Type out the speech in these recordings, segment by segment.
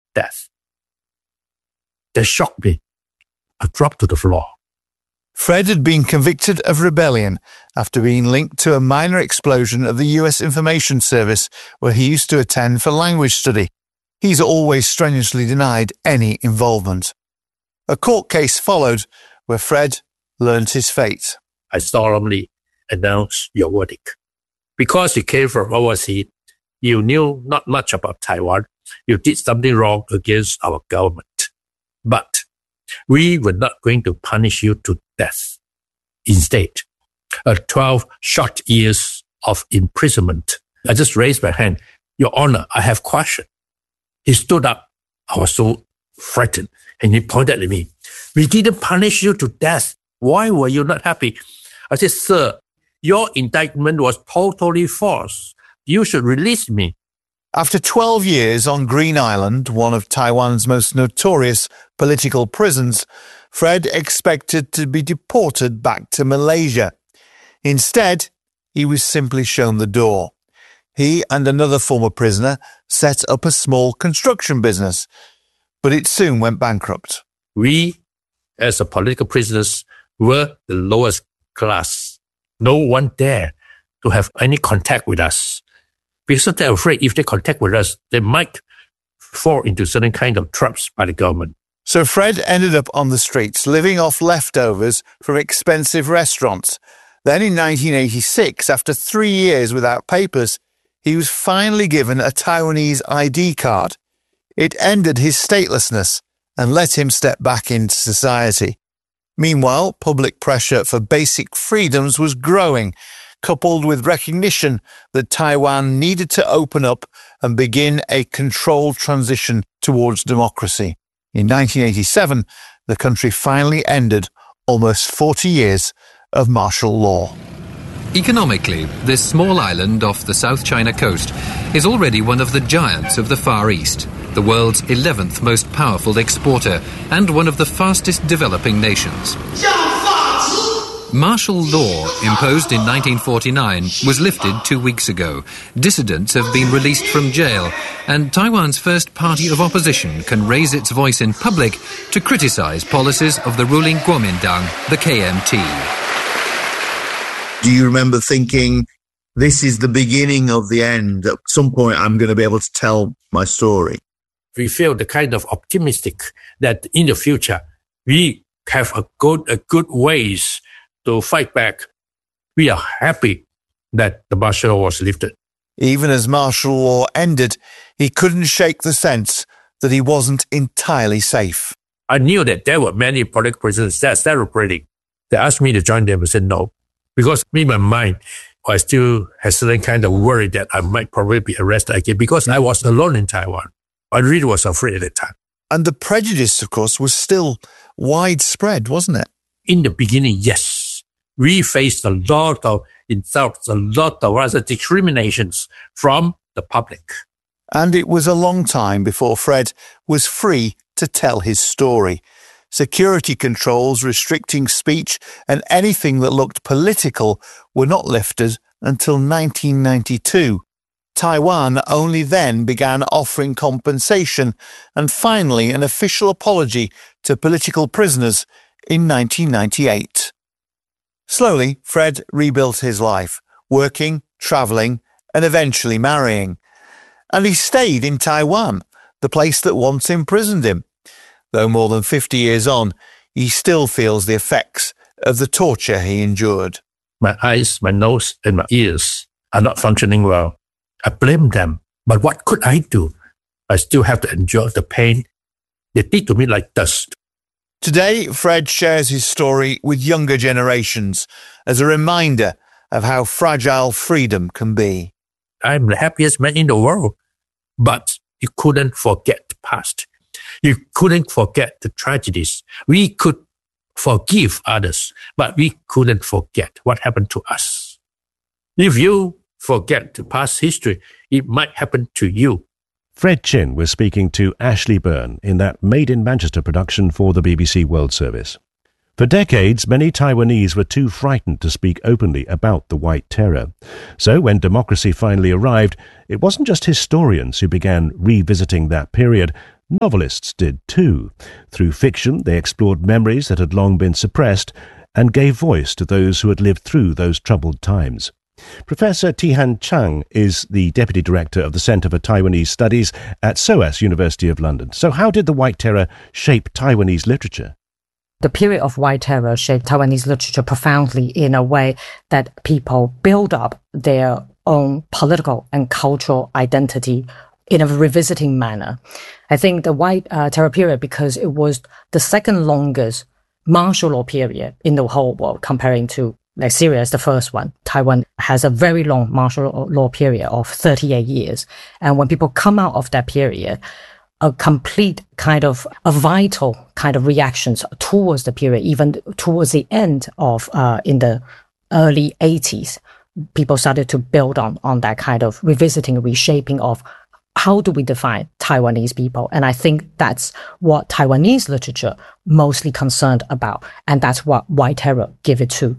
death. That shocked me. I dropped to the floor. Fred had been convicted of rebellion after being linked to a minor explosion of the US Information Service where he used to attend for language study. He's always strenuously denied any involvement. A court case followed where Fred learned his fate. I solemnly announce your verdict. Because you came from overseas, you knew not much about Taiwan. You did something wrong against our government. But we were not going to punish you to death. Instead, 12 short years of imprisonment. I just raised my hand. Your Honor, I have a question. He stood up. I was so frightened. And he pointed at me. We didn't punish you to death. Why were you not happy? I said, sir, your indictment was totally false. You should release me. After 12 years on Green Island, one of Taiwan's most notorious political prisons, Fred expected to be deported back to Malaysia. Instead, he was simply shown the door. He and another former prisoner set up a small construction business, but it soon went bankrupt. We, as a political prisoners, were the lowest class. No one dared to have any contact with us. Because they're afraid if they contact with us, they might fall into certain kind of traps by the government. So Fred ended up on the streets, living off leftovers from expensive restaurants. Then in 1986, after 3 years without papers, he was finally given a Taiwanese ID card. It ended his statelessness and let him step back into society. Meanwhile, public pressure for basic freedoms was growing, coupled with recognition that Taiwan needed to open up and begin a controlled transition towards democracy. In 1987, the country finally ended almost 40 years of martial law. Economically, this small island off the South China coast is already one of the giants of the Far East, the world's 11th most powerful exporter and one of the fastest developing nations. Martial law, imposed in 1949, was lifted 2 weeks ago. Dissidents have been released from jail, and Taiwan's first party of opposition can raise its voice in public to criticize policies of the ruling Kuomintang, the KMT. Do you remember thinking, this is the beginning of the end? At some point, I'm going to be able to tell my story. We feel the kind of optimistic that in the future, we have a good ways to fight back. We are happy that the martial law was lifted. Even as martial law ended, he couldn't shake the sense that he wasn't entirely safe. I knew that there were many political prisoners that celebrating. They asked me to join them. I said no. Because in my mind, I still had certain kind of worry that I might probably be arrested again because I was alone in Taiwan. I really was afraid at the time. And the prejudice, of course, was still widespread, wasn't it? In the beginning, yes. We faced a lot of insults, a lot of other discriminations from the public. And it was a long time before Fred was free to tell his story. Security controls restricting speech and anything that looked political were not lifted until 1992. Taiwan only then began offering compensation and finally an official apology to political prisoners in 1998. Slowly, Fred rebuilt his life, working, travelling, and eventually marrying. And he stayed in Taiwan, the place that once imprisoned him. Though more than 50 years on, he still feels the effects of the torture he endured. My eyes, my nose, and my ears are not functioning well. I blame them. But what could I do? I still have to endure the pain. They did to me like dust. Today, Fred shares his story with younger generations as a reminder of how fragile freedom can be. I'm the happiest man in the world, but you couldn't forget the past. You couldn't forget the tragedies. We could forgive others, but we couldn't forget what happened to us. If you forget the past history, it might happen to you. Fred Chin was speaking to Ashley Byrne in that Made in Manchester production for the BBC World Service. For decades, many Taiwanese were too frightened to speak openly about the White Terror. So when democracy finally arrived, it wasn't just historians who began revisiting that period, Novelists did too. Through fiction, they explored memories that had long been suppressed and gave voice to those who had lived through those troubled times. Professor Ti-Han Chang is the Deputy Director of the Centre for Taiwanese Studies at SOAS, University of London. So how did the White Terror shape Taiwanese literature? The period of White Terror shaped Taiwanese literature profoundly in a way that people build up their own political and cultural identity in a revisiting manner. I think the White Terror period, because it was the second longest martial law period in the whole world, comparing to like Syria is the first one. Taiwan has a very long martial law period of 38 years. And when people come out of that period, a complete kind of a vital kind of reactions towards the period, even towards the end of in the early 80s, people started to build on that kind of revisiting, reshaping of how do we define Taiwanese people? And I think that's what Taiwanese literature mostly concerned about. And that's what White Terror gave it to,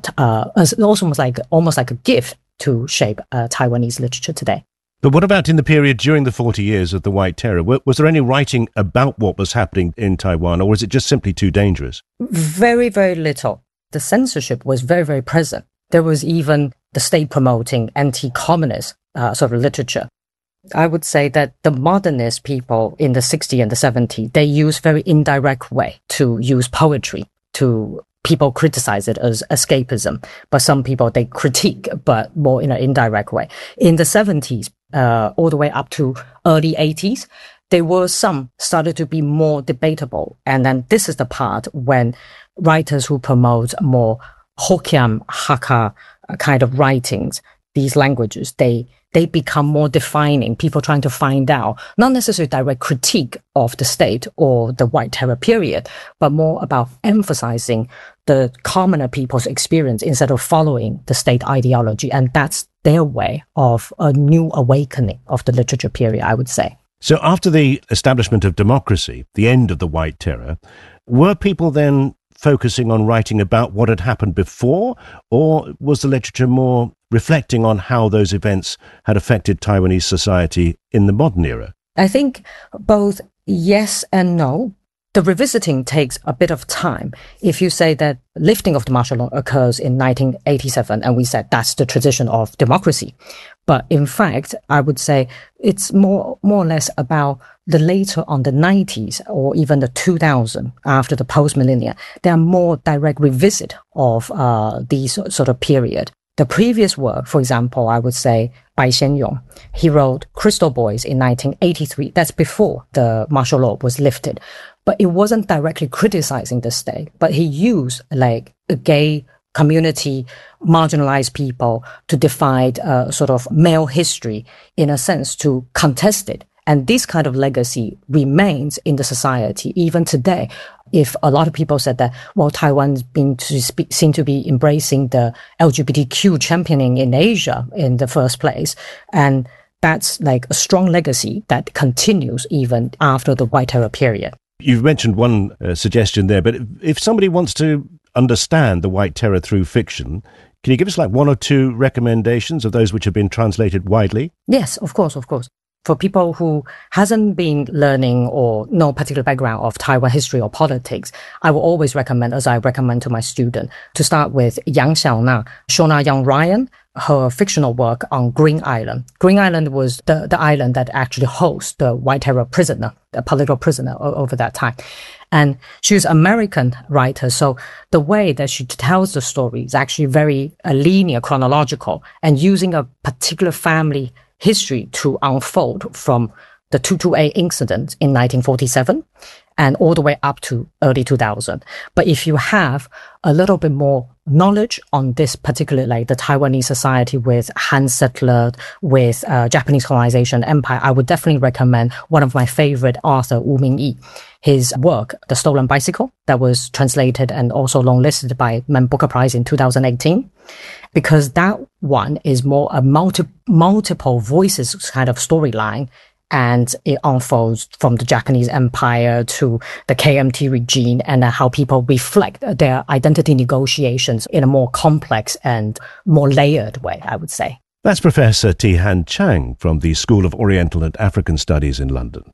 as almost like a gift to shape Taiwanese literature today. But what about in the period during the 40 years of the White Terror? Was there any writing about what was happening in Taiwan, or was it just simply too dangerous? Very, very little. The censorship was very, very present. There was even the state promoting anti-communist sort of literature. I would say that the modernist people in the 60s and the 70s, they use very indirect way to use poetry to people criticize it as escapism, but some people, they critique, but more in an indirect way. In the 70s, all the way up to early 80s, there were some started to be more debatable. And then this is the part when writers who promote more Hokkien, Hakka kind of writings, these languages, they become more defining, people trying to find out, not necessarily direct critique of the state or the White Terror period, but more about emphasizing the commoner people's experience instead of following the state ideology. And that's their way of a new awakening of the literature period, I would say. So after the establishment of democracy, the end of the White Terror, were people then focusing on writing about what had happened before, or was the literature more reflecting on how those events had affected Taiwanese society in the modern era? I think both yes and no. The revisiting takes a bit of time. If you say that lifting of the martial law occurs in 1987, and we said that's the transition of democracy. But in fact, I would say it's more or less about the later on the 90s or even the 2000 after the post-millennia. There are more direct revisit of these sort of period. The previous work, for example, I would say Bai Xianyong, he wrote Crystal Boys in 1983. That's before the martial law was lifted. But it wasn't directly criticizing the state, but he used like a gay community, marginalized people to define sort of male history in a sense to contest it. And this kind of legacy remains in the society even today. If a lot of people said that, well, Taiwan's seem to be embracing the LGBTQ championing in Asia in the first place. And that's like a strong legacy that continues even after the White Terror period. You've mentioned one suggestion there, but if somebody wants to understand the White Terror through fiction, can you give us like one or two recommendations of those which have been translated widely? Yes, of course. For people who hasn't been learning or no particular background of Taiwan history or politics, I will always recommend, as I recommend to my student, to start with Yang Xiaona, Shona Young Ryan, her fictional work on Green Island. Green Island was the island that actually hosts the White Terror prisoner, a political prisoner over that time. And she's an American writer, so the way that she tells the story is actually very linear, chronological, and using a particular family history to unfold from the 228 incident in 1947 and all the way up to early 2000. But if you have a little bit more knowledge on this particular, like the Taiwanese society with Han settler, with Japanese colonization empire, I would definitely recommend one of my favorite author, Wu Mingyi. His work, The Stolen Bicycle, that was translated and also longlisted by Man Booker Prize in 2018. Because that one is more a multiple voices kind of storyline, and it unfolds from the Japanese empire to the KMT regime and how people reflect their identity negotiations in a more complex and more layered way, I would say. That's Professor Ti-Han Chang from the School of Oriental and African Studies in London.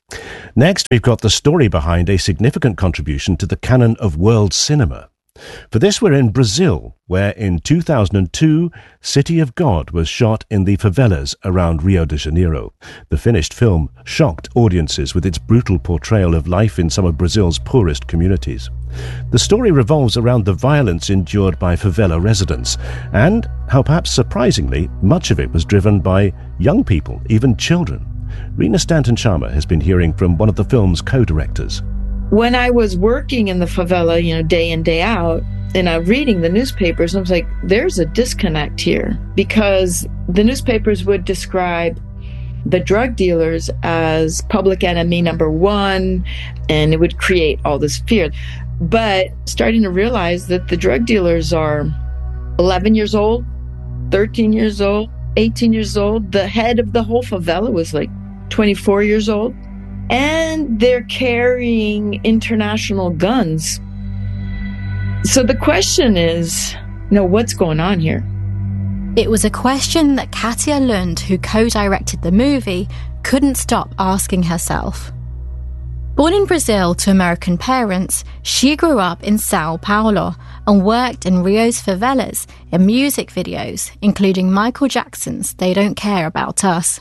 Next, we've got the story behind a significant contribution to the canon of world cinema. For this, we're in Brazil, where in 2002, City of God was shot in the favelas around Rio de Janeiro. The finished film shocked audiences with its brutal portrayal of life in some of Brazil's poorest communities. The story revolves around the violence endured by favela residents, and how perhaps surprisingly, much of it was driven by young people, even children. Rina Stanton-Sharma has been hearing from one of the film's co-directors. When I was working in the favela, day in, day out, and I'm reading the newspapers, I was like, there's a disconnect here, because the newspapers would describe the drug dealers as public enemy number one, and it would create all this fear. But starting to realize that the drug dealers are 11 years old, 13 years old, 18 years old. The head of the whole favela was like 24 years old. And they're carrying international guns. So the question is, what's going on here? It was a question that Katia Lund, who co-directed the movie, couldn't stop asking herself. Born in Brazil to American parents, she grew up in Sao Paulo and worked in Rio's favelas in music videos, including Michael Jackson's They Don't Care About Us.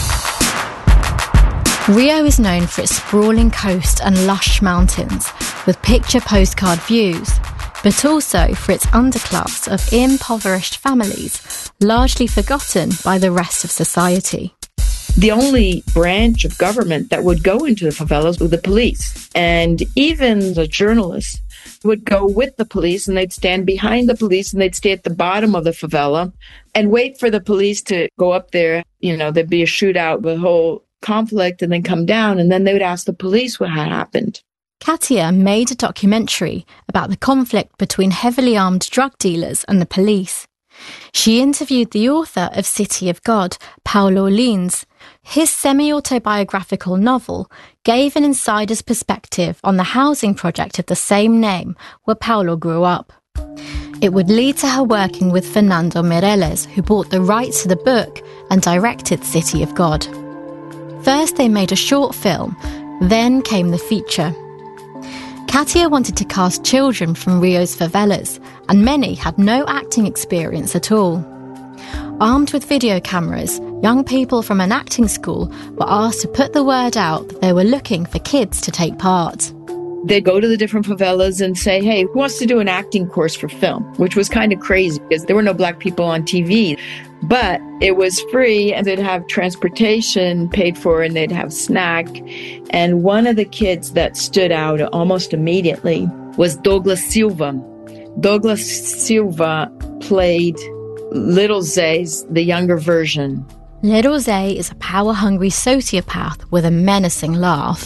Rio is known for its sprawling coast and lush mountains, with picture postcard views, but also for its underclass of impoverished families, largely forgotten by the rest of society. The only branch of government that would go into the favelas was the police. And even the journalists would go with the police, and they'd stand behind the police, and they'd stay at the bottom of the favela and wait for the police to go up there. There'd be a shootout, the whole conflict, and then come down, and then they would ask the police what had happened. Katia made a documentary about the conflict between heavily armed drug dealers and the police. She interviewed the author of City of God, Paulo Lins. His semi-autobiographical novel gave an insider's perspective on the housing project of the same name where Paulo grew up. It would lead to her working with Fernando Meirelles, who bought the rights to the book and directed City of God. First, they made a short film, then came the feature. Katia wanted to cast children from Rio's favelas, and many had no acting experience at all. Armed with video cameras, young people from an acting school were asked to put the word out that they were looking for kids to take part. They'd go to the different favelas and say, hey, who wants to do an acting course for film? Which was kind of crazy because there were no black people on TV. But it was free, and they'd have transportation paid for, and they'd have snack. And one of the kids that stood out almost immediately was Douglas Silva. Douglas Silva played Little Zay's, the younger version. Little Zay is a power-hungry sociopath with a menacing laugh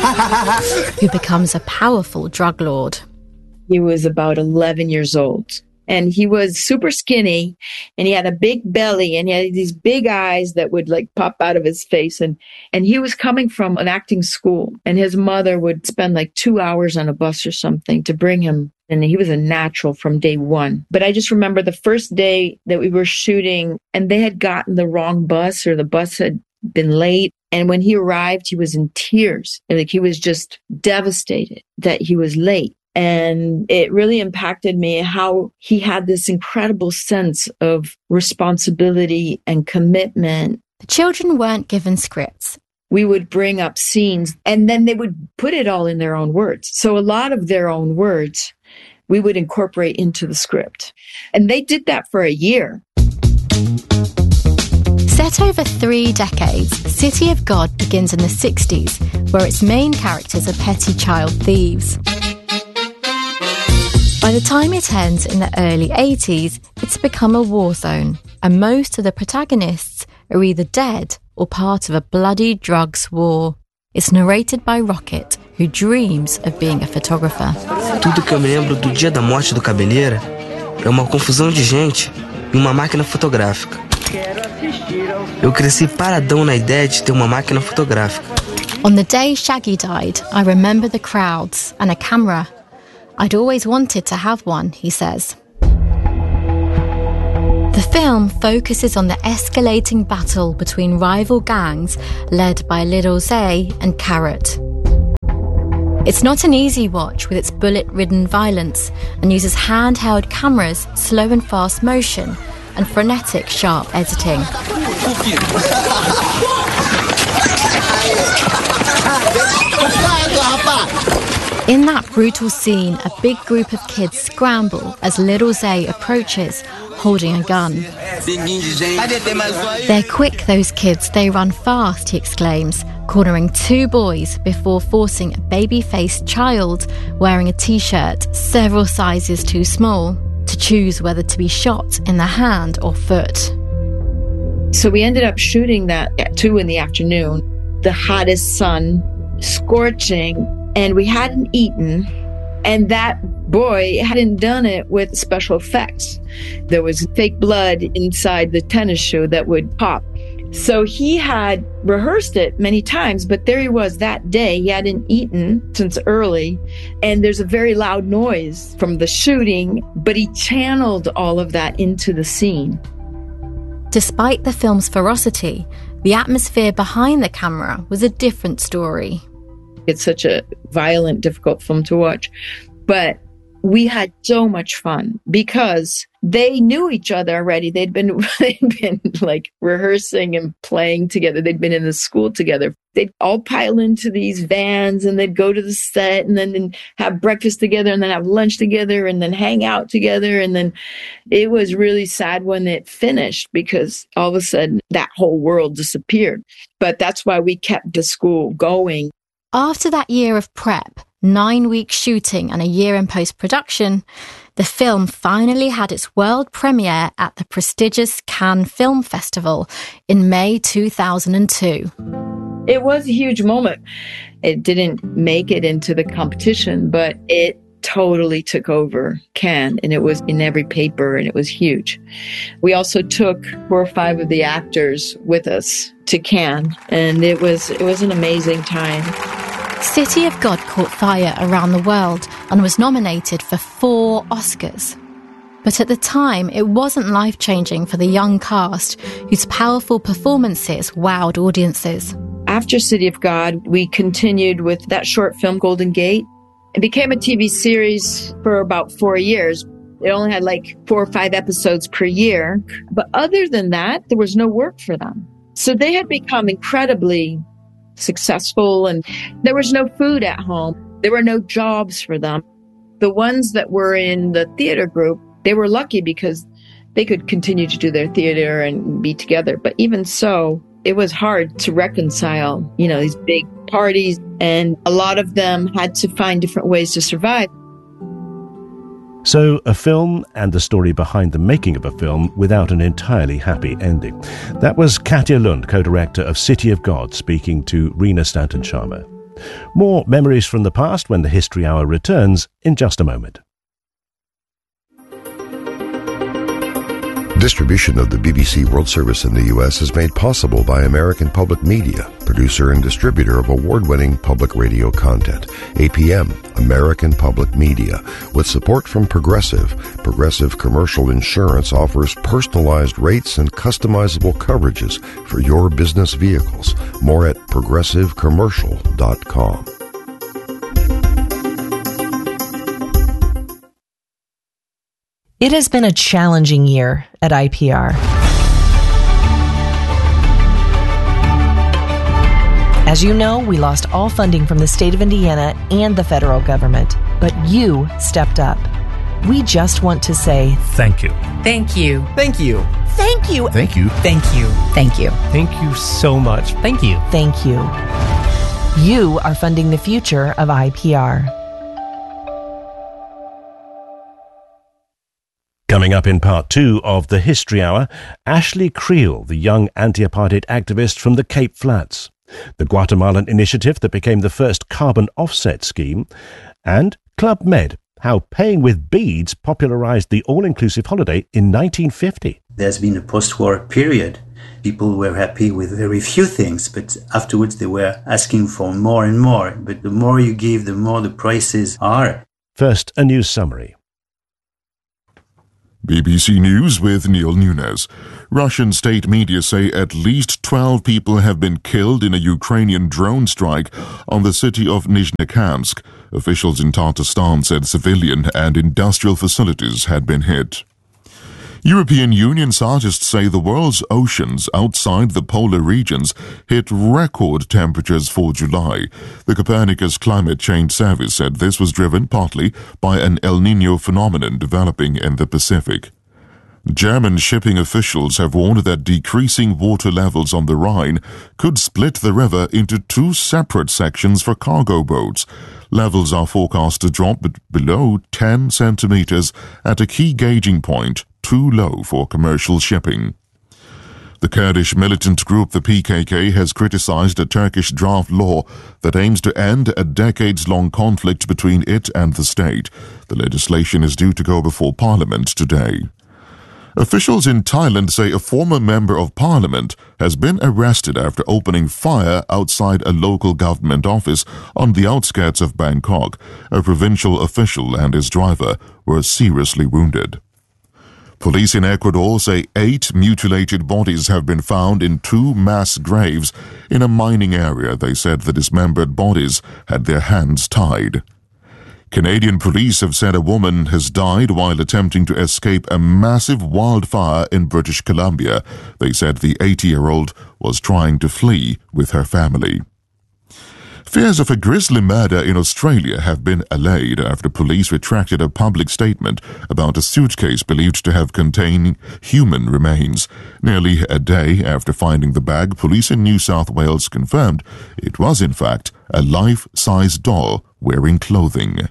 who becomes a powerful drug lord. He was about 11 years old. And he was super skinny, and he had a big belly, and he had these big eyes that would pop out of his face. And he was coming from an acting school, and his mother would spend 2 hours on a bus or something to bring him. And he was a natural from day one. But I just remember the first day that we were shooting, and they had gotten the wrong bus, or the bus had been late. And when he arrived, he was in tears. He was just devastated that he was late. And it really impacted me how he had this incredible sense of responsibility and commitment. The children weren't given scripts. We would bring up scenes, and then they would put it all in their own words. So a lot of their own words we would incorporate into the script. And they did that for a year. Set over 3 decades, City of God begins in the 60s, where its main characters are petty child thieves. By the time it ends in the early 80s, it's become a war zone, and most of the protagonists are either dead or part of a bloody drugs war. It's narrated by Rocket, who dreams of being a photographer. Tudo que eu me lembro do dia da morte do Cabeleira é uma confusão de gente e uma máquina fotográfica. Eu cresci paradão na ideia de ter uma máquina fotográfica. On the day Shaggy died, I remember the crowds and a camera. I'd always wanted to have one, he says. The film focuses on the escalating battle between rival gangs led by Little Zay and Carrot. It's not an easy watch with its bullet-ridden violence and uses handheld cameras, slow and fast motion, and frenetic, sharp editing. In that brutal scene, a big group of kids scramble as Little Zay approaches, holding a gun. They're quick, those kids. They run fast, he exclaims, cornering two boys before forcing a baby-faced child wearing a t-shirt several sizes too small to choose whether to be shot in the hand or foot. So we ended up shooting that at 2 p.m, the hottest sun, scorching, and we hadn't eaten. And that boy hadn't done it with special effects. There was fake blood inside the tennis shoe that would pop. So he had rehearsed it many times, but there he was that day. He hadn't eaten since early, and there's a very loud noise from the shooting, but he channeled all of that into the scene. Despite the film's ferocity, the atmosphere behind the camera was a different story. It's such a violent, difficult film to watch, but we had so much fun because they knew each other already. They'd been like rehearsing and playing together. They'd been in the school together. They'd all pile into these vans and they'd go to the set and then have breakfast together and then have lunch together and then hang out together. And then it was really sad when it finished because all of a sudden that whole world disappeared. But that's why we kept the school going. After that year of prep, 9 weeks shooting and a year in post-production, the film finally had its world premiere at the prestigious Cannes Film Festival in May 2002. It was a huge moment. It didn't make it into the competition, but it totally took over Cannes, and it was in every paper, and it was huge. We also took 4 or 5 of the actors with us to Cannes, and it was an amazing time. City of God caught fire around the world and was nominated for 4 Oscars. But at the time, it wasn't life-changing for the young cast, whose powerful performances wowed audiences. After City of God, we continued with that short film, Golden Gate. It became a TV series for about 4 years. It only had like 4 or 5 episodes per year. But other than that, there was no work for them. So they had become incredibly successful, and there was no food at home. There were no jobs for them. The ones that were in the theater group, they were lucky because they could continue to do their theater and be together. But even so, it was hard to reconcile, these big parties, and a lot of them had to find different ways to survive. So, a film and the story behind the making of a film without an entirely happy ending. That was Katja Lund, co-director of City of God, speaking to Reena Stanton Sharma. More memories from the past when the History Hour returns in just a moment. Distribution of the BBC World Service in the U.S. is made possible by American Public Media, producer and distributor of award-winning public radio content. APM, American Public Media. With support from Progressive, Progressive Commercial Insurance offers personalized rates and customizable coverages for your business vehicles. More at progressivecommercial.com. It has been a challenging year at IPR. As you know, we lost all funding from the state of Indiana and the federal government, but you stepped up. We just want to say thank you. Thank you. Thank you. Thank you. Thank you. Thank you. Thank you. Thank you so much. Thank you. Thank you. You are funding the future of IPR. Coming up in part 2 of the History Hour, Ashley Creel, the young anti-apartheid activist from the Cape Flats, the Guatemalan initiative that became the first carbon offset scheme, and Club Med, how paying with beads popularized the all-inclusive holiday in 1950. There's been a post-war period. People were happy with very few things, but afterwards they were asking for more and more. But the more you give, the more the prices are. First, a news summary. BBC News with Neil Nunes. Russian state media say at least 12 people have been killed in a Ukrainian drone strike on the city of Nizhnekamsk. Officials in Tatarstan said civilian and industrial facilities had been hit. European Union scientists say the world's oceans outside the polar regions hit record temperatures for July. The Copernicus Climate Change Service said this was driven partly by an El Niño phenomenon developing in the Pacific. German shipping officials have warned that decreasing water levels on the Rhine could split the river into two separate sections for cargo boats. Levels are forecast to drop below 10 centimeters at a key gauging point, too low for commercial shipping. The Kurdish militant group, the PKK, has criticized a Turkish draft law that aims to end a decades-long conflict between it and the state. The legislation is due to go before Parliament today. Officials in Thailand say a former member of parliament has been arrested after opening fire outside a local government office on the outskirts of Bangkok. A provincial official and his driver were seriously wounded. Police in Ecuador say 8 mutilated bodies have been found in 2 mass graves in a mining area. They said the dismembered bodies had their hands tied. Canadian police have said a woman has died while attempting to escape a massive wildfire in British Columbia. They said the 80-year-old was trying to flee with her family. Fears of a grisly murder in Australia have been allayed after police retracted a public statement about a suitcase believed to have contained human remains. Nearly a day after finding the bag, police in New South Wales confirmed it was in fact a life-size doll wearing clothing.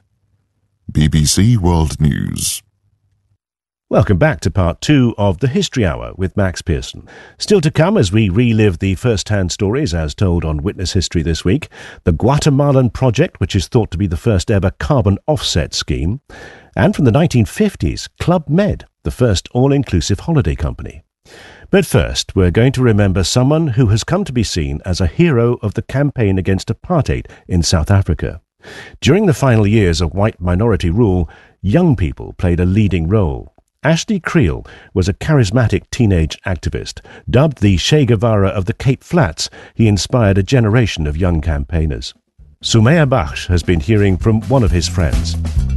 BBC World News. Welcome back to part 2 of the History Hour with Max Pearson. Still to come as we relive the first-hand stories as told on Witness History this week, the Guatemalan project, which is thought to be the first ever carbon offset scheme, and from the 1950s, Club Med, the first all-inclusive holiday company. But first, we're going to remember someone who has come to be seen as a hero of the campaign against apartheid in South Africa. During the final years of white minority rule, young people played a leading role. Ashley Creel was a charismatic teenage activist. Dubbed the Che Guevara of the Cape Flats, he inspired a generation of young campaigners. Sumaya Bakhsh has been hearing from one of his friends.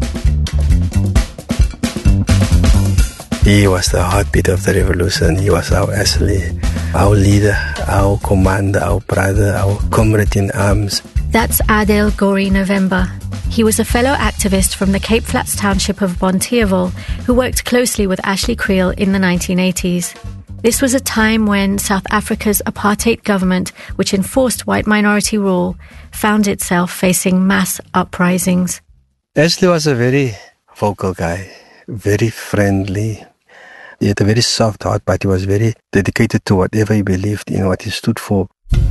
He was the heartbeat of the revolution. He was our Ashley, our leader, our commander, our brother, our comrade in arms. That's Adel Gori November. He was a fellow activist from the Cape Flats township of Bonteheuwel who worked closely with Ashley Creel in the 1980s. This was a time when South Africa's apartheid government, which enforced white minority rule, found itself facing mass uprisings. Ashley was a very vocal guy, very friendly. He had a very soft heart, but he was very dedicated to whatever he believed in, what he stood for.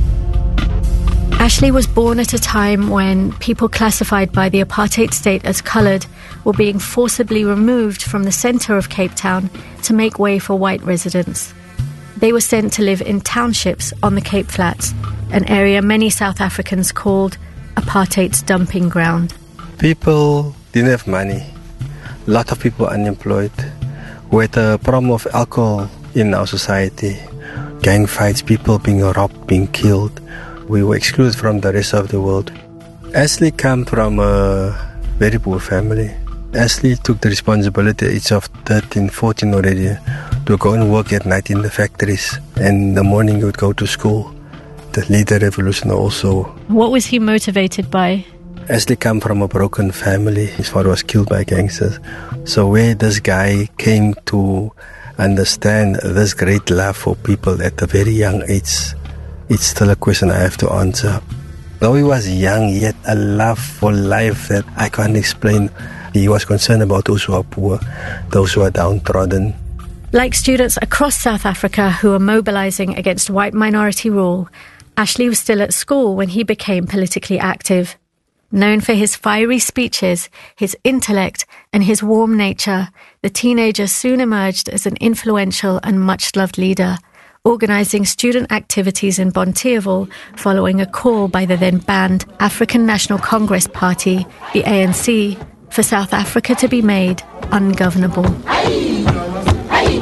Ashley was born at a time when people classified by the apartheid state as coloured were being forcibly removed from the centre of Cape Town to make way for white residents. They were sent to live in townships on the Cape Flats, an area many South Africans called apartheid's dumping ground. People didn't have money. A lot of people unemployed. We had a problem of alcohol in our society. Gang fights, people being robbed, being killed. We were excluded from the rest of the world. Ashley came from a very poor family. Ashley took the responsibility at the age of 13, 14 already to go and work at night in the factories. And in the morning he would go to school to lead the revolution also. What was he motivated by? Ashley came from a broken family. His father was killed by gangsters. So where this guy came to understand this great love for people at a very young age, it's still a question I have to answer. Though he was young, he had a love for life that I can't explain. He was concerned about those who are poor, those who are downtrodden. Like students across South Africa who were mobilising against white minority rule, Ashley was still at school when he became politically active. Known for his fiery speeches, his intellect, and his warm nature, the teenager soon emerged as an influential and much-loved leader, organising student activities in Bonteheuwel following a call by the then-banned African National Congress Party, the ANC, for South Africa to be made ungovernable.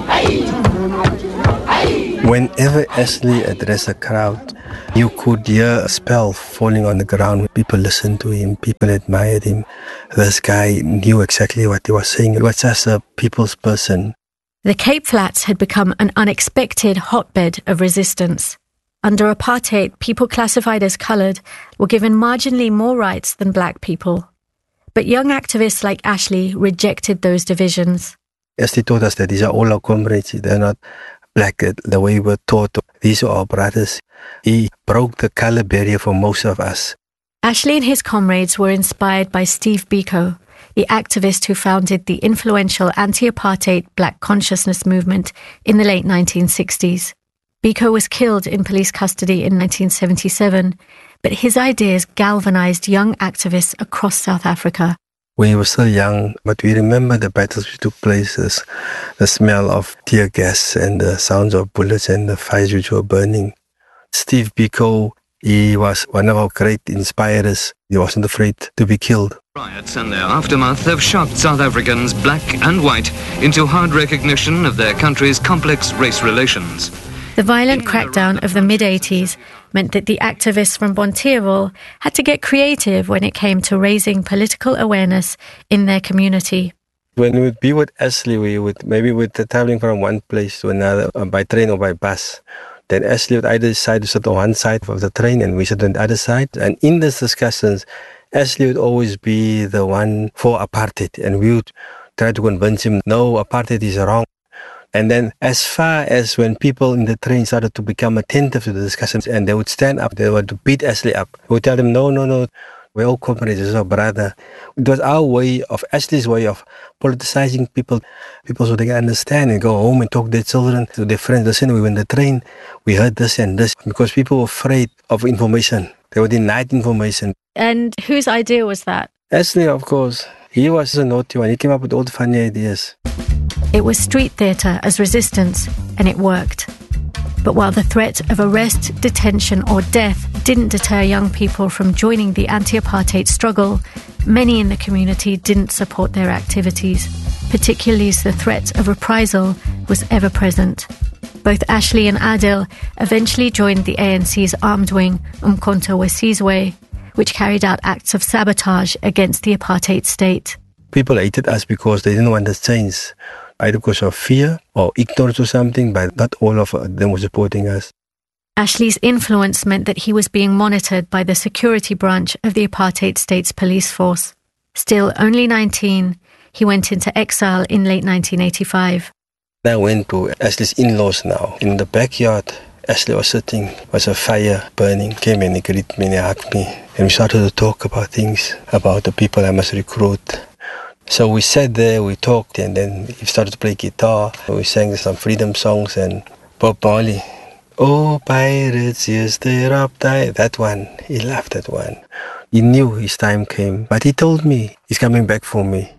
Whenever Ashley addressed a crowd, you could hear a spell falling on the ground. People listened to him, people admired him. This guy knew exactly what he was saying. He was just a people's person. The Cape Flats had become an unexpected hotbed of resistance. Under apartheid, people classified as coloured were given marginally more rights than black people. But young activists like Ashley rejected those divisions. Ashley taught us that these are all our comrades. They're not black the way we were taught. These are our brothers. He broke the colour barrier for most of us. Ashley and his comrades were inspired by Steve Biko, the activist who founded the influential anti-apartheid black consciousness movement in the late 1960s. Biko was killed in police custody in 1977, but his ideas galvanized young activists across South Africa. We were still young, but we remember the battles which took place, the smell of tear gas and the sounds of bullets and the fires which were burning. Steve Biko, he was one of our great inspirers. He wasn't afraid to be killed. Riots and their aftermath have shocked South Africans, black and white, into hard recognition of their country's complex race relations. The violent crackdown of the mid-80s meant that the activists from Bonteheuwel had to get creative when it came to raising political awareness in their community. When we would be with Ashley, we would traveling from one place to another by train or by bus. Then Ashley would either decide to sit on one side of the train and we sit on the other side. And in these discussions, Ashley would always be the one for apartheid. And we would try to convince him, no, apartheid is wrong. And then as far as when people in the train started to become attentive to the discussions and they would stand up, they would beat Ashley up. We would tell them, no, we're all comrades, this is our brother. It was our way of, Ashley's way of politicizing people so they can understand and go home and talk to their children, to their friends. Listen, we were in the train, we heard this and this, because people were afraid of information. They were denied information. And whose idea was that? Ashley, of course. He was a naughty one. He came up with all the funny ideas. It was street theatre as resistance, and it worked. But while the threat of arrest, detention or death didn't deter young people from joining the anti-apartheid struggle, many in the community didn't support their activities, particularly as the threat of reprisal was ever present. Both Ashley and Adil eventually joined the ANC's armed wing, Umkhonto weSizwe, which carried out acts of sabotage against the apartheid state. People hated us because they didn't want to change, either because of fear or ignorance or something, but not all of them were supporting us. Ashley's influence meant that he was being monitored by the security branch of the apartheid state's police force. Still only 19, he went into exile in late 1985. I went to Ashley's in-laws now. In the backyard, Ashley was sitting, was a fire burning, came and he greeted me and he hugged me. And we started to talk about things, about the people I must recruit. So we sat there, we talked, and then he started to play guitar. We sang some freedom songs and Bob Marley. Oh, pirates, yes, they're up there. That one, he loved that one. He knew his time came, but he told me he's coming back for me.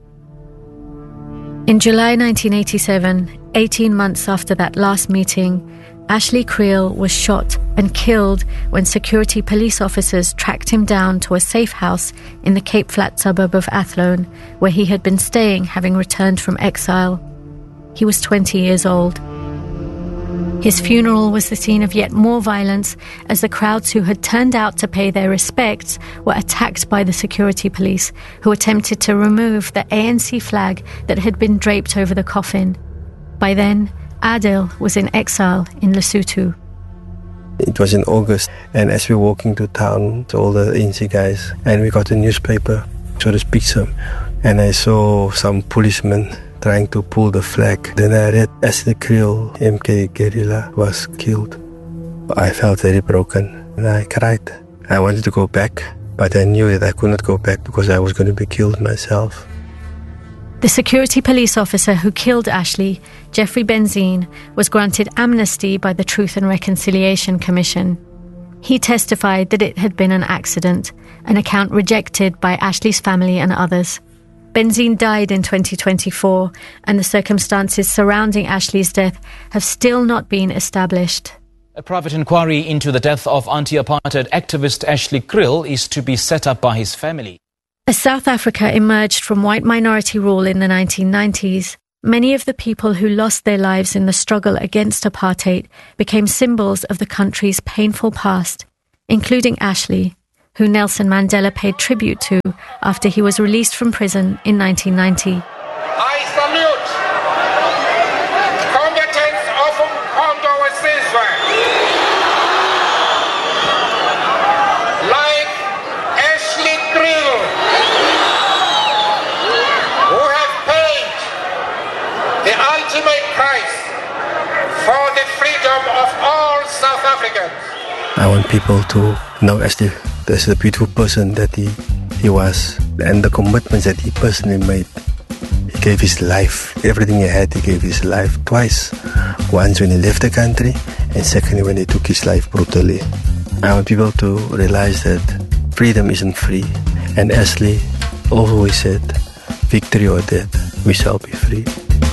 In July 1987, 18 months after that last meeting, Ashley Creel was shot and killed when security police officers tracked him down to a safe house in the Cape Flat suburb of Athlone, where he had been staying having returned from exile. He was 20 years old. His funeral was the scene of yet more violence as the crowds who had turned out to pay their respects were attacked by the security police, who attempted to remove the ANC flag that had been draped over the coffin. By then, Adil was in exile in Lesotho. It was in August, and as we were walking to town, to all the ANC guys, and we got a newspaper, saw this picture, and I saw some policemen trying to pull the flag. Then I read Ashley Creel, MK guerrilla, was killed. I felt very broken, and I cried. I wanted to go back, but I knew that I could not go back because I was going to be killed myself. The security police officer who killed Ashley, Jeffrey Benzine, was granted amnesty by the Truth and Reconciliation Commission. He testified that it had been an accident, an account rejected by Ashley's family and others. Benzine died in 2024, and the circumstances surrounding Ashley's death have still not been established. A private inquiry into the death of anti-apartheid activist Ashley Creel is to be set up by his family. As South Africa emerged from white minority rule in the 1990s, Many of the people who lost their lives in the struggle against apartheid became symbols of the country's painful past, including Ashley, who Nelson Mandela paid tribute to after he was released from prison in 1990. I salute combatants of Umkhonto weSizwe, like Ashley Krill, who have paid the ultimate price for the freedom of all South Africans. I want people to know Ashley as the beautiful person that he was, and the commitments that he personally made. He gave his life, everything he had, he gave his life twice. Once when he left the country, and secondly when he took his life brutally. I want people to realize that freedom isn't free, and Ashley always said, victory or death, we shall be free.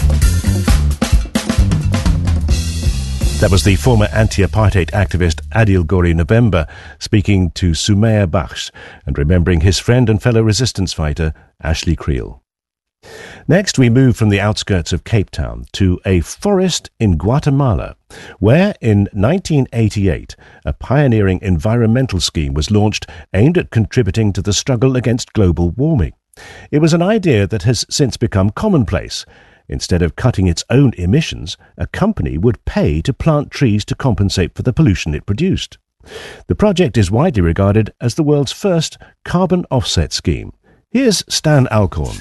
That was the former anti-apartheid activist Adil Gori Nabemba speaking to Sumaya Bakhsh and remembering his friend and fellow resistance fighter Ashley Kriel. Next, we move from the outskirts of Cape Town to a forest in Guatemala, where in 1988 a pioneering environmental scheme was launched aimed at contributing to the struggle against global warming. It was an idea that has since become commonplace. Instead of cutting its own emissions, a company would pay to plant trees to compensate for the pollution it produced. The project is widely regarded as the world's first carbon offset scheme. Here's Stan Alcorn.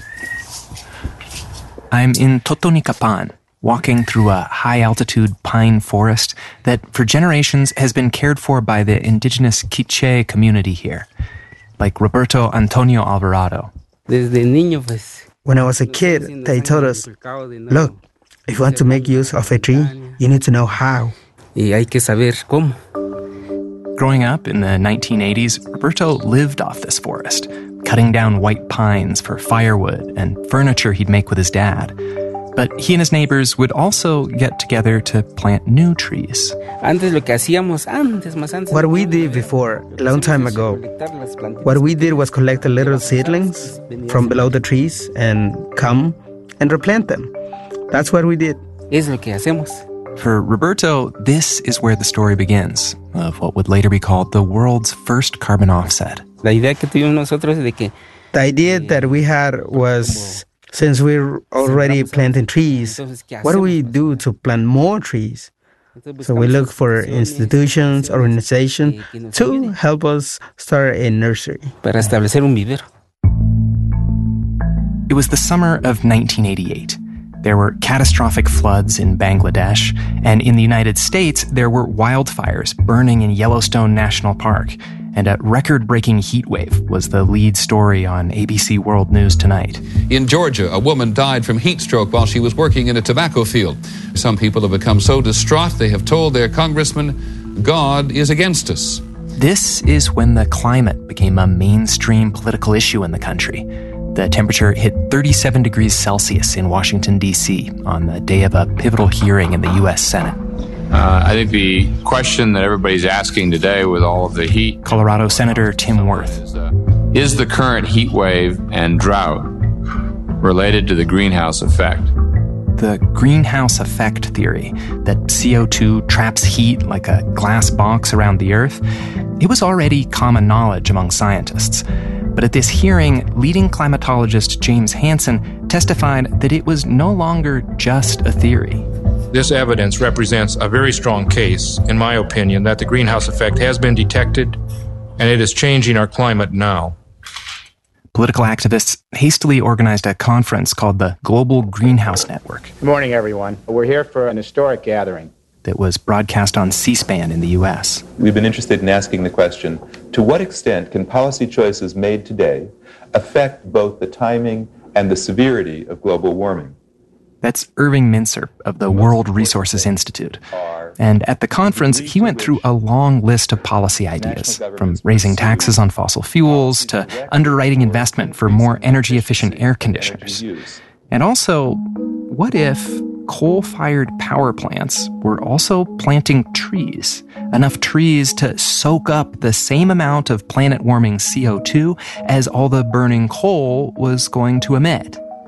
I'm in Totonicapán, walking through a high-altitude pine forest that for generations has been cared for by the indigenous Quiche community here, like Roberto Antonio Alvarado. When I was a kid, they told us, look, if you want to make use of a tree, you need to know how. Growing up in the 1980s, Roberto lived off this forest, cutting down white pines for firewood and furniture he'd make with his dad. But he and his neighbors would also get together to plant new trees. What we did before, a long time ago, what we did was collect the little seedlings from below the trees and come and replant them. That's what we did. For Roberto, this is where the story begins, of what would later be called the world's first carbon offset. The idea that we had was, since we're already planting trees, what do we do to plant more trees? So we look for institutions, organizations to help us start a nursery. It was the summer of 1988. There were catastrophic floods in Bangladesh, and in the United States, there were wildfires burning in Yellowstone National Park, and a record-breaking heat wave was the lead story on ABC World News Tonight. In Georgia, a woman died from heat stroke while she was working in a tobacco field. Some people have become so distraught they have told their congressman, God is against us. This is when the climate became a mainstream political issue in the country. The temperature hit 37 degrees Celsius in Washington, D.C. on the day of a pivotal hearing in the U.S. Senate. I think the question that everybody's asking today with all of the heat... Colorado Senator Tim Wirth. Is the current heat wave and drought related to the greenhouse effect? The greenhouse effect theory, that CO2 traps heat like a glass box around the Earth, it was already common knowledge among scientists. But at this hearing, leading climatologist James Hansen testified that it was no longer just a theory. This evidence represents a very strong case, in my opinion, that the greenhouse effect has been detected and it is changing our climate now. Political activists hastily organized a conference called the Global Greenhouse Network. Good morning, everyone. We're here for an historic gathering that was broadcast on C-SPAN in the U.S. We've been interested in asking the question, to what extent can policy choices made today affect both the timing and the severity of global warming? That's Irving Mincer of the World Resources Institute. And at the conference, he went through a long list of policy ideas, from raising taxes on fossil fuels to underwriting investment for more energy-efficient air conditioners. And also, what if coal-fired power plants were also planting trees, enough trees to soak up the same amount of planet-warming CO2 as all the burning coal was going to emit?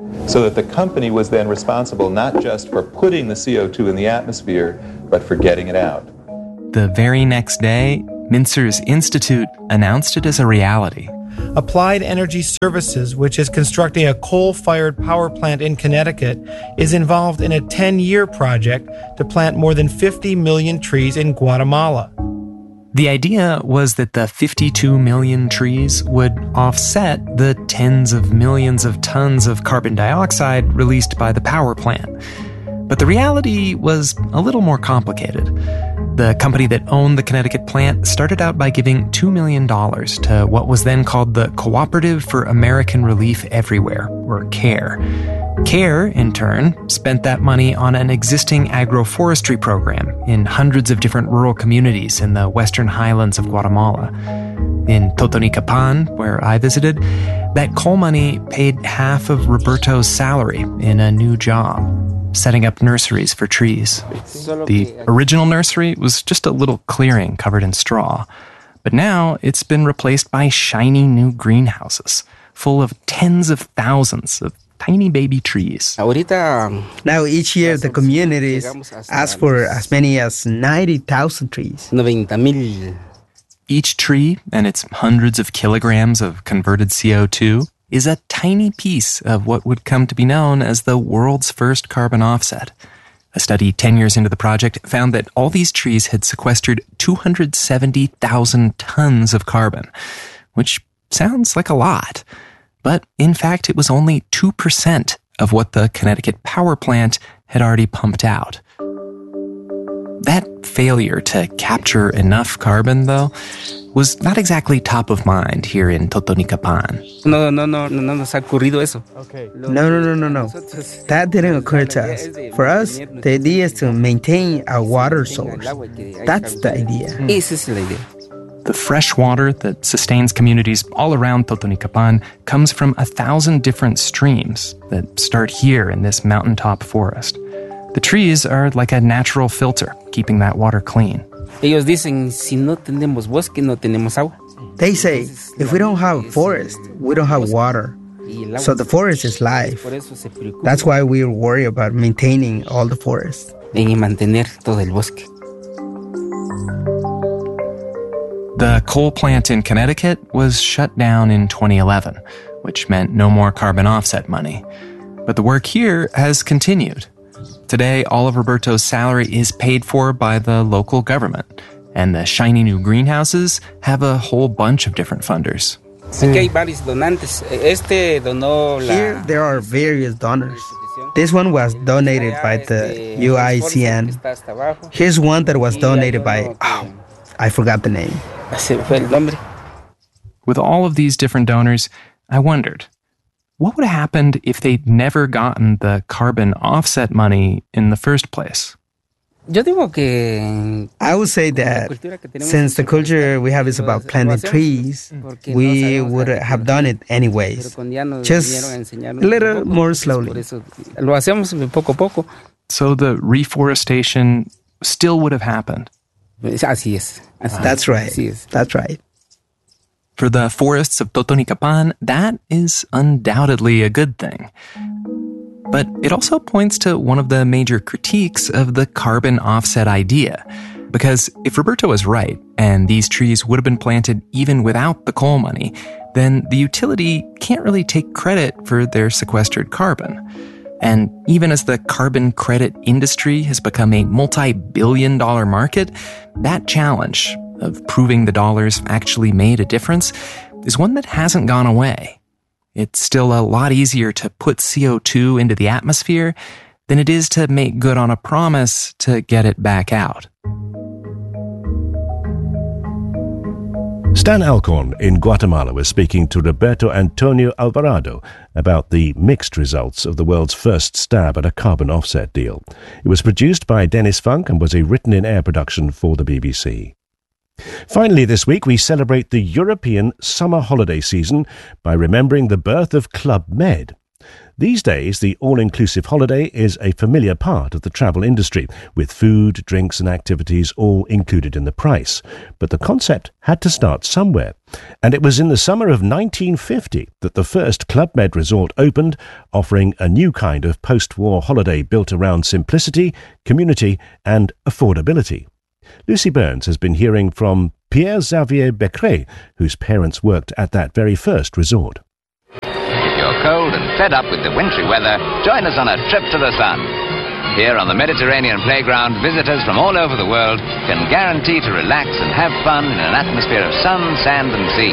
so that the company was then responsible not just for putting the CO2 in the atmosphere, but for getting it out. The very next day, Mintzer's institute announced it as a reality. Applied Energy Services, which is constructing a coal-fired power plant in Connecticut, is involved in a 10-year project to plant more than 50 million trees in Guatemala. The idea was that the 52 million trees would offset the tens of millions of tons of carbon dioxide released by the power plant. But the reality was a little more complicated. The company that owned the Connecticut plant started out by giving $2 million to what was then called the Cooperative for American Relief Everywhere, or CARE. CARE, in turn, spent that money on an existing agroforestry program in hundreds of different rural communities in the western highlands of Guatemala. In Totonicapan, where I visited, that coal money paid half of Roberto's salary in a new job, setting up nurseries for trees. The original nursery was just a little clearing covered in straw, but now it's been replaced by shiny new greenhouses full of tens of thousands of tiny baby trees. Now each year the communities ask for as many as 90,000 trees. Each tree and its hundreds of kilograms of converted CO2 is a tiny piece of what would come to be known as the world's first carbon offset. A study 10 years into the project found that all these trees had sequestered 270,000 tons of carbon, which sounds like a lot. But in fact, it was only 2% of what the Connecticut power plant had already pumped out. That failure to capture enough carbon, though, was not exactly top of mind here in Totonicapan. No. That didn't occur to us. For us, the idea is to maintain our water source. That's the idea. The fresh water that sustains communities all around Totonicapan comes from 1,000 different streams that start here in this mountaintop forest. The trees are like a natural filter, keeping that water clean. They say, if we don't have forest, we don't have water. So the forest is life. That's why we worry about maintaining all the forest. The coal plant in Connecticut was shut down in 2011, which meant no more carbon offset money. But the work here has continued. Today, all of Roberto's salary is paid for by the local government, and the shiny new greenhouses have a whole bunch of different funders. Here, there are various donors. This one was donated by the UICN. Here's one that was donated by... I forgot the name. With all of these different donors, I wondered, what would have happened if they'd never gotten the carbon offset money in the first place? I would say that since the culture we have is about planting trees, we would have done it anyways, just a little more slowly. So the reforestation still would have happened? That's right. For the forests of Totonicapan, that is undoubtedly a good thing. But it also points to one of the major critiques of the carbon offset idea. Because if Roberto was right, and these trees would have been planted even without the coal money, then the utility can't really take credit for their sequestered carbon. And even as the carbon credit industry has become a multi-billion-dollar market, that challenge of proving the dollars actually made a difference is one that hasn't gone away. It's still a lot easier to put CO2 into the atmosphere than it is to make good on a promise to get it back out. Stan Alcorn in Guatemala was speaking to Roberto Antonio Alvarado about the mixed results of the world's first stab at a carbon offset deal. It was produced by Dennis Funk and was a written-in-air production for the BBC. Finally, this week we celebrate the European summer holiday season by remembering the birth of Club Med. These days, the all-inclusive holiday is a familiar part of the travel industry, with food, drinks and activities all included in the price. But the concept had to start somewhere. And it was in the summer of 1950 that the first Club Med resort opened, offering a new kind of post-war holiday built around simplicity, community and affordability. Lucy Burns has been hearing from Pierre-Xavier Becret, whose parents worked at that very first resort. If you're cold and fed up with the wintry weather, join us on a trip to the sun. Here on the Mediterranean playground, visitors from all over the world can guarantee to relax and have fun in an atmosphere of sun, sand and sea.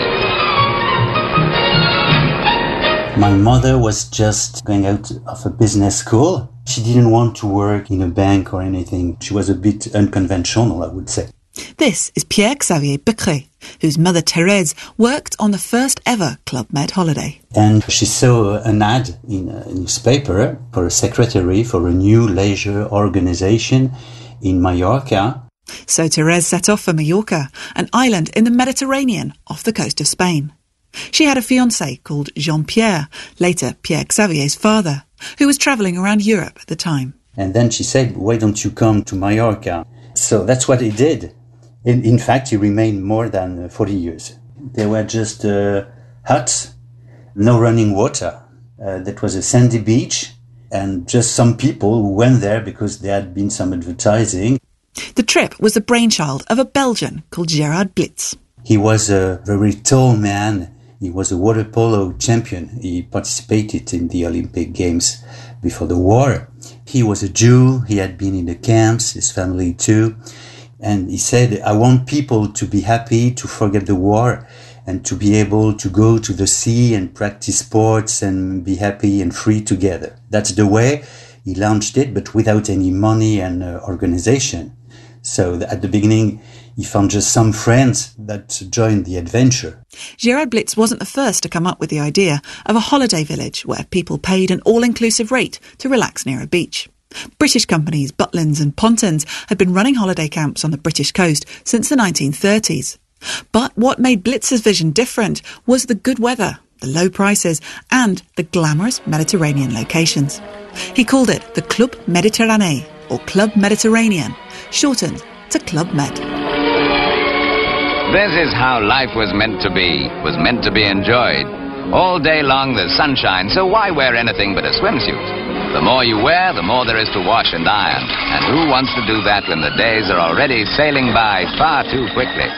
My mother was just going out of a business school. She didn't want to work in a bank or anything. She was a bit unconventional, I would say. This is Pierre-Xavier Becret, whose mother Thérèse worked on the first ever Club Med holiday. And she saw an ad in a newspaper for a secretary for a new leisure organization in Mallorca. So Thérèse set off for Mallorca, an island in the Mediterranean off the coast of Spain. She had a fiancé called Jean-Pierre, later Pierre-Xavier's father, who was travelling around Europe at the time. And then she said, why don't you come to Mallorca? So that's what he did. In fact, he remained more than 40 years. There were just huts, no running water. That was a sandy beach, and just some people who went there because there had been some advertising. The trip was the brainchild of a Belgian called Gerard Blitz. He was a very tall man. He was a water polo champion. He participated in the Olympic Games before the war. He was a Jew. He had been in the camps, his family too. And he said, I want people to be happy, to forget the war, and to be able to go to the sea and practice sports and be happy and free together. That's the way he launched it, but without any money and organization. So at the beginning, he found just some friends that joined the adventure. Gerard Blitz wasn't the first to come up with the idea of a holiday village where people paid an all-inclusive rate to relax near a beach. British companies Butlins and Pontins had been running holiday camps on the British coast since the 1930s. But what made Blitz's vision different was the good weather, the low prices and the glamorous Mediterranean locations. He called it the Club Méditerranée, or Club Mediterranean, shortened to Club Med. This is how life was meant to be enjoyed. All day long there's sunshine, so why wear anything but a swimsuit? The more you wear, the more there is to wash and iron. And who wants to do that when the days are already sailing by far too quickly?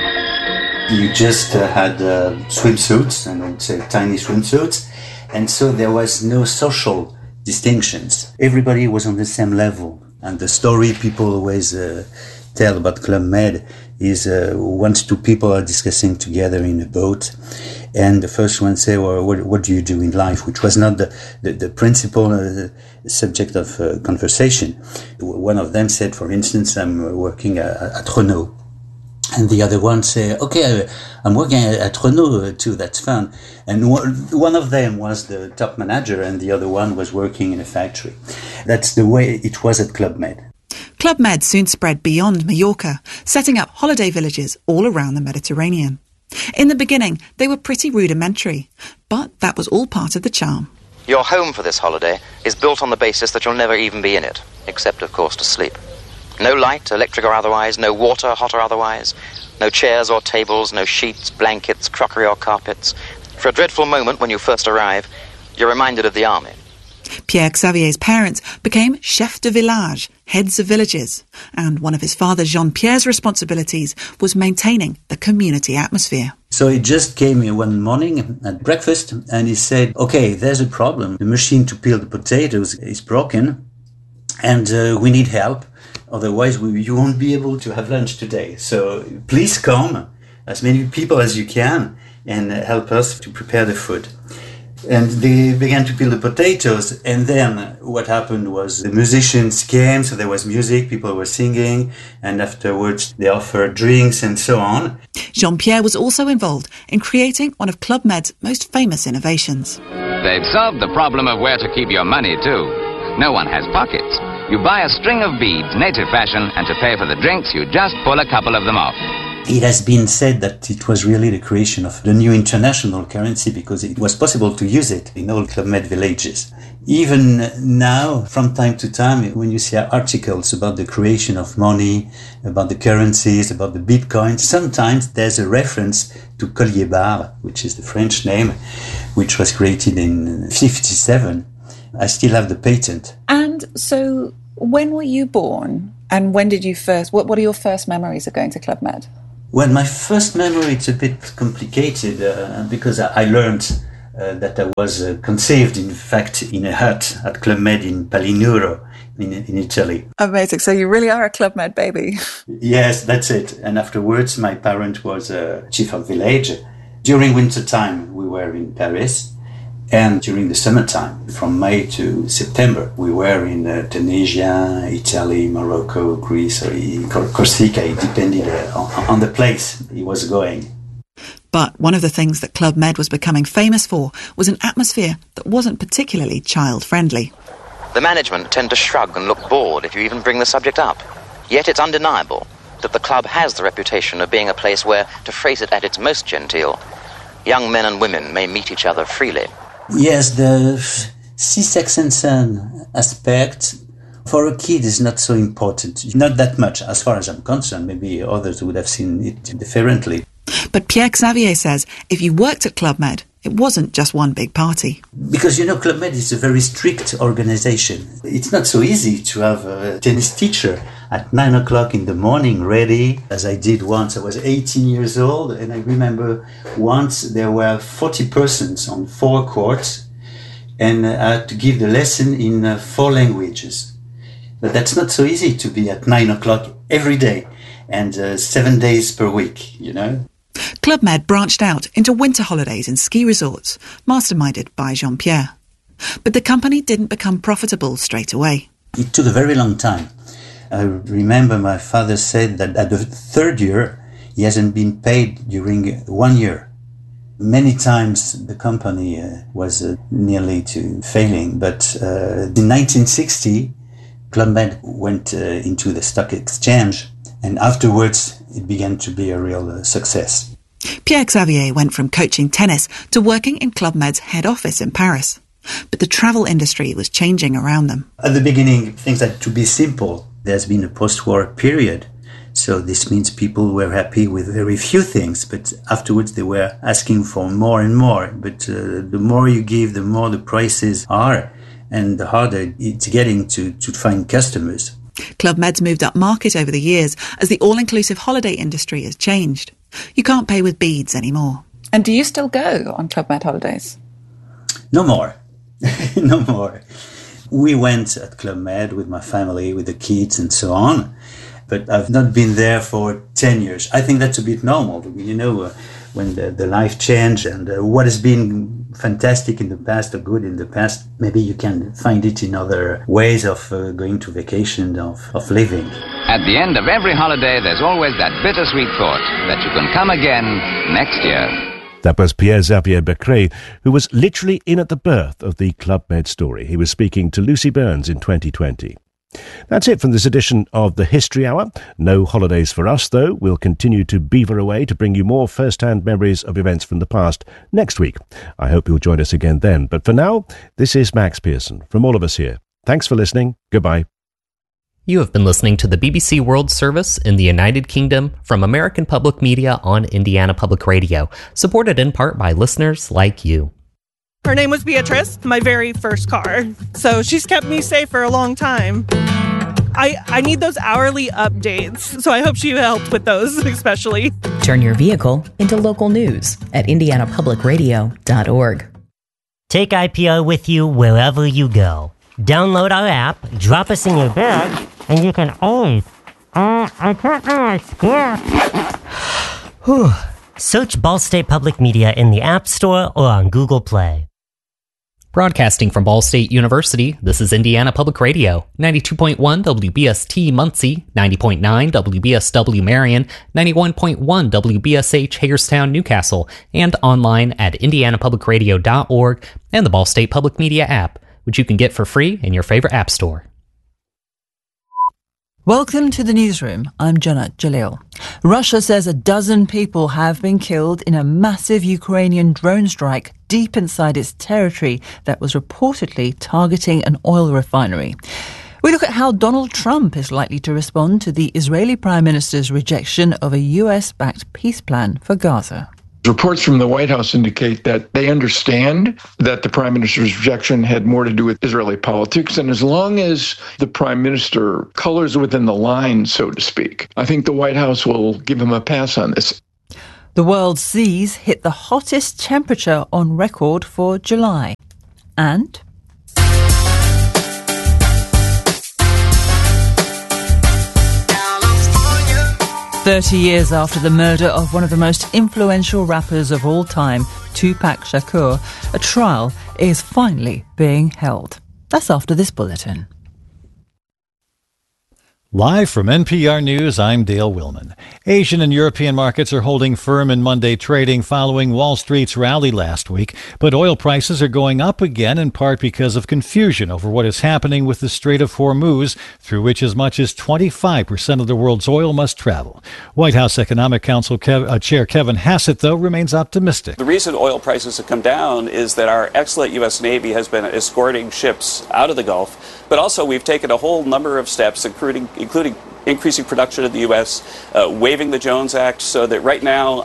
You just had swimsuits, and I would say tiny swimsuits, and so there was no social distinctions. Everybody was on the same level. And the story people always tell about Club Med is once two people are discussing together in a boat, and the first one say, well, what do you do in life? Which was not the principal subject of conversation. One of them said, for instance, I'm working at Renault. And the other one say, okay, I'm working at Renault too, that's fun. And one of them was the top manager and the other one was working in a factory. That's the way it was at Club Med. Club Med soon spread beyond Mallorca, setting up holiday villages all around the Mediterranean. In the beginning, they were pretty rudimentary, but that was all part of the charm. Your home for this holiday is built on the basis that you'll never even be in it, except, of course, to sleep. No light, electric or otherwise, no water, hot or otherwise, no chairs or tables, no sheets, blankets, crockery or carpets. For a dreadful moment when you first arrive, you're reminded of the army. Pierre-Xavier's parents became chefs de village, heads of villages, and one of his father Jean-Pierre's responsibilities was maintaining the community atmosphere. So he just came in one morning at breakfast and he said, okay, there's a problem. The machine to peel the potatoes is broken and we need help. Otherwise, you won't be able to have lunch today. So please come, as many people as you can, and help us to prepare the food. And they began to peel the potatoes. And then what happened was the musicians came, so there was music, people were singing, and afterwards they offered drinks and so on. Jean-Pierre was also involved in creating one of Club Med's most famous innovations. They've solved the problem of where to keep your money, too. No one has pockets. You buy a string of beads, native fashion, and to pay for the drinks, you just pull a couple of them off. It has been said that it was really the creation of the new international currency because it was possible to use it in all Club Med villages. Even now, from time to time, when you see articles about the creation of money, about the currencies, about the Bitcoin, sometimes there's a reference to collier barre, which is the French name, which was created in 1957. I still have the patent. And so when were you born? And when did you first, what are your first memories of going to Club Med? Well, my first memory, it's a bit complicated because I learned that I was conceived, in fact, in a hut at Club Med in Palinuro in Italy. Amazing. So you really are a Club Med baby. Yes, that's it. And afterwards, my parent was chief of village. During winter time, we were in Paris. And during the summertime, from May to September, we were in Tunisia, Italy, Morocco, Greece, or Corsica. It depended on the place he was going. But one of the things that Club Med was becoming famous for was an atmosphere that wasn't particularly child-friendly. The management tend to shrug and look bored if you even bring the subject up. Yet it's undeniable that the club has the reputation of being a place where, to phrase it at its most genteel, young men and women may meet each other freely. Yes, the sex and son aspect for a kid is not so important. Not that much, as far as I'm concerned. Maybe others would have seen it differently. But Pierre Xavier says if you worked at Club Med, it wasn't just one big party. Because, Club Med is a very strict organization. It's not so easy to have a tennis teacher at 9 o'clock in the morning ready, as I did once. I was 18 years old, and I remember once there were 40 persons on 4 courts, and I had to give the lesson in 4 languages. But that's not so easy to be at 9 o'clock every day, and 7 days per week, Club Med branched out into winter holidays and ski resorts, masterminded by Jean-Pierre. But the company didn't become profitable straight away. It took a very long time. I remember my father said that at the 3rd year, he hasn't been paid during 1 year. Many times the company was nearly to failing, but in 1960, Club Med went into the stock exchange, and afterwards it began to be a real success. Pierre Xavier went from coaching tennis to working in Club Med's head office in Paris. But the travel industry was changing around them. At the beginning, things had to be simple. There's been a post-war period, so this means people were happy with very few things, but afterwards they were asking for more and more. But the more you give, the more the prices are, and the harder it's getting to find customers. Club Med's moved up market over the years as the all-inclusive holiday industry has changed. You can't pay with beads anymore. And do you still go on Club Med holidays? No more. No more. We went at Club Med with my family, with the kids and so on, but I've not been there for 10 years. I think that's a bit normal, when the life changed and what has been fantastic in the past or good in the past, maybe you can find it in other ways of going to vacation, of living. At the end of every holiday, there's always that bittersweet thought that you can come again next year. That was Pierre-Xavier Becret, who was literally in at the birth of the Club Med story. He was speaking to Lucy Burns in 2020. That's it from this edition of the History Hour. No holidays for us, though. We'll continue to beaver away to bring you more first-hand memories of events from the past next week. I hope you'll join us again then. But for now, this is Max Pearson from all of us here. Thanks for listening. Goodbye. You have been listening to the BBC World Service in the United Kingdom from American Public Media on Indiana Public Radio, supported in part by listeners like you. Her name was Beatrice, my very first car. So she's kept me safe for a long time. I need those hourly updates, so I hope she helped with those, especially. Turn your vehicle into local news at indianapublicradio.org. Take IPR with you wherever you go. Download our app, drop us in your bag, and you can always... I can't do my score. Search Ball State Public Media in the App Store or on Google Play. Broadcasting from Ball State University, this is Indiana Public Radio, 92.1 WBST Muncie, 90.9 WBSW Marion, 91.1 WBSH Hagerstown Newcastle, and online at indianapublicradio.org and the Ball State Public Media app, which you can get for free in your favorite app store. Welcome to the newsroom. I'm Jenna Jalil. Russia says a dozen people have been killed in a massive Ukrainian drone strike deep inside its territory that was reportedly targeting an oil refinery. We look at how Donald Trump is likely to respond to the Israeli Prime Minister's rejection of a US-backed peace plan for Gaza. Reports from the White House indicate that they understand that the Prime Minister's rejection had more to do with Israeli politics. And as long as the Prime Minister colors within the line, so to speak, I think the White House will give him a pass on this. The world's seas hit the hottest temperature on record for July. And 30 years after the murder of one of the most influential rappers of all time, Tupac Shakur, a trial is finally being held. That's after this bulletin. Live from NPR News, I'm Dale Willman. Asian and European markets are holding firm in Monday trading following Wall Street's rally last week, but oil prices are going up again in part because of confusion over what is happening with the Strait of Hormuz, through which as much as 25% of the world's oil must travel. White House Economic Council Chair Kevin Hassett, though, remains optimistic. The reason oil prices have come down is that our excellent U.S. Navy has been escorting ships out of the Gulf, but also we've taken a whole number of steps, including increasing production in the U.S., waiving the Jones Act, so that right now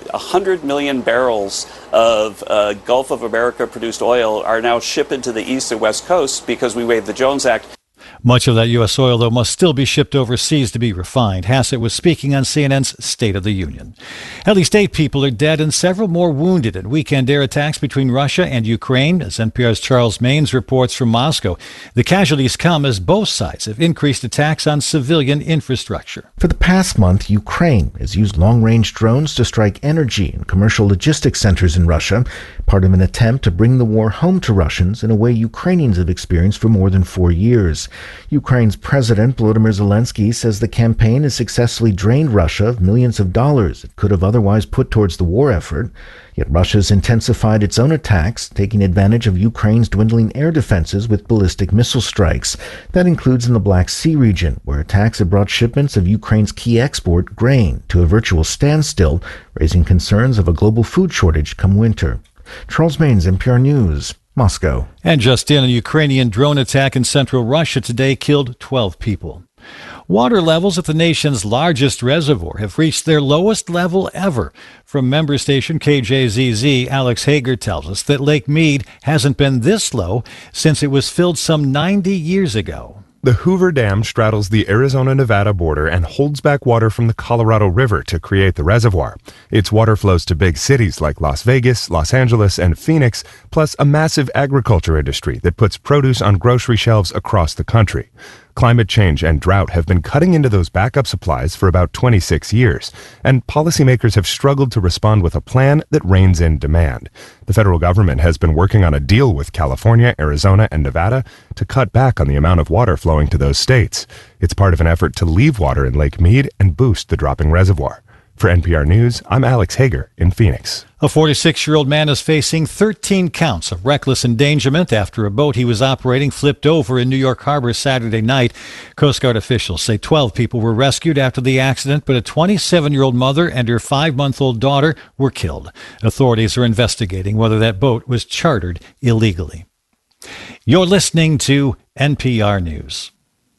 100 million barrels of Gulf of America produced oil are now shipped into the East and West Coast because we waived the Jones Act. Much of that U.S. oil, though, must still be shipped overseas to be refined. Hassett was speaking on CNN's State of the Union. At least 8 people are dead and several more wounded in weekend air attacks between Russia and Ukraine, as NPR's Charles Maines reports from Moscow. The casualties come as both sides have increased attacks on civilian infrastructure. For the past month, Ukraine has used long-range drones to strike energy and commercial logistics centers in Russia, part of an attempt to bring the war home to Russians in a way Ukrainians have experienced for more than 4 years. Ukraine's President Volodymyr Zelensky says the campaign has successfully drained Russia of millions of dollars it could have otherwise put towards the war effort. Yet Russia's intensified its own attacks, taking advantage of Ukraine's dwindling air defenses with ballistic missile strikes. That includes in the Black Sea region, where attacks have brought shipments of Ukraine's key export, grain, to a virtual standstill, raising concerns of a global food shortage come winter. Charles Maines, NPR News, Moscow. And just in, a Ukrainian drone attack in central Russia today killed 12 people. Water levels at the nation's largest reservoir have reached their lowest level ever. From member station KJZZ, Alex Hager tells us that Lake Mead hasn't been this low since it was filled some 90 years ago. The Hoover Dam straddles the Arizona-Nevada border and holds back water from the Colorado River to create the reservoir. Its water flows to big cities like Las Vegas, Los Angeles, and Phoenix, plus a massive agriculture industry that puts produce on grocery shelves across the country. Climate change and drought have been cutting into those backup supplies for about 26 years, and policymakers have struggled to respond with a plan that reins in demand. The federal government has been working on a deal with California, Arizona, and Nevada to cut back on the amount of water flowing to those states. It's part of an effort to leave water in Lake Mead and boost the dropping reservoir. For NPR News, I'm Alex Hager in Phoenix. A 46-year-old man is facing 13 counts of reckless endangerment after a boat he was operating flipped over in New York Harbor Saturday night. Coast Guard officials say 12 people were rescued after the accident, but a 27-year-old mother and her 5-month-old daughter were killed. Authorities are investigating whether that boat was chartered illegally. You're listening to NPR News.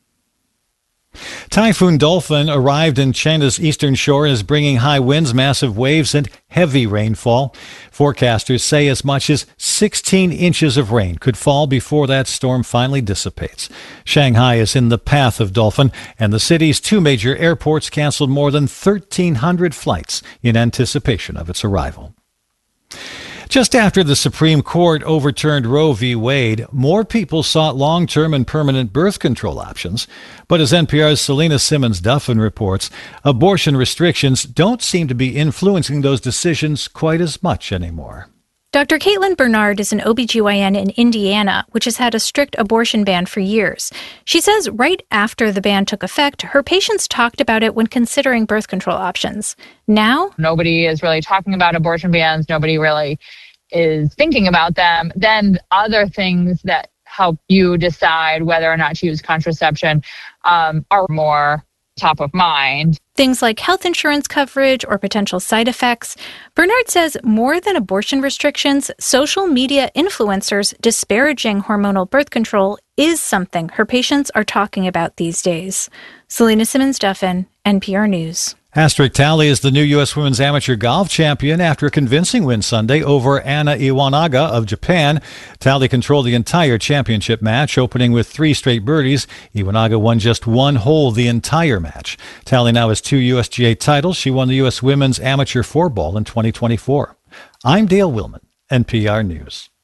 Typhoon Dolphin arrived in China's eastern shore and is bringing high winds, massive waves, and heavy rainfall. Forecasters say as much as 16 inches of rain could fall before that storm finally dissipates. Shanghai is in the path of Dolphin, and the city's 2 major airports canceled more than 1,300 flights in anticipation of its arrival. Just after the Supreme Court overturned Roe v. Wade, more people sought long-term and permanent birth control options. But as NPR's Selena Simmons-Duffin reports, abortion restrictions don't seem to be influencing those decisions quite as much anymore. Dr. Caitlin Bernard is an OBGYN in Indiana, which has had a strict abortion ban for years. She says right after the ban took effect, her patients talked about it when considering birth control options. Now, nobody is really talking about abortion bans. Nobody really is thinking about them. Then other things that help you decide whether or not to use contraception are more top of mind. Things like health insurance coverage or potential side effects. Bernard says more than abortion restrictions, social media influencers disparaging hormonal birth control is something her patients are talking about these days. Selena Simmons-Duffin, NPR News. Astrid Talley is the new U.S. women's amateur golf champion after a convincing win Sunday over Anna Iwanaga of Japan. Talley controlled the entire championship match, opening with 3 straight birdies. Iwanaga won just 1 hole the entire match. Talley now has 2 USGA titles. She won the U.S. women's amateur 4-ball in 2024. I'm Dale Willman, NPR News.